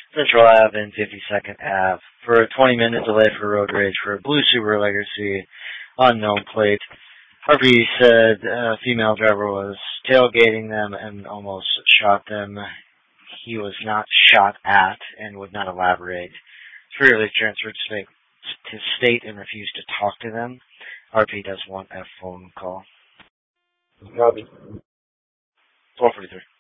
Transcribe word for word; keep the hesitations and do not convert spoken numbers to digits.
Central Ave and fifty-second Ave for a twenty-minute delay for road rage for a blue Subaru Legacy, unknown plate. Harvey said a female driver was tailgating them and almost shot them. He was not shot at and would not elaborate. Freely transferred to state, to state and refused to talk to them. R P does want a phone call. Copy. twelve forty-three.